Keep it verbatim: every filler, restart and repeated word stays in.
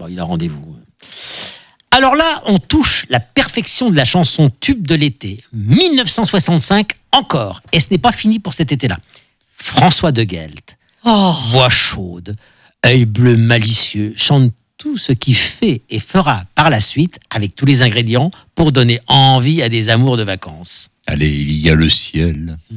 Bah, il a rendez-vous. Alors là, on touche la perfection de la chanson tube de l'été. dix-neuf cent soixante-cinq, encore. Et ce n'est pas fini pour cet été-là. François de Guelt, Oh. voix chaude, œil bleu malicieux, chante tout ce qui fait et fera par la suite, avec tous les ingrédients, pour donner envie à des amours de vacances. Allez, il y a le ciel.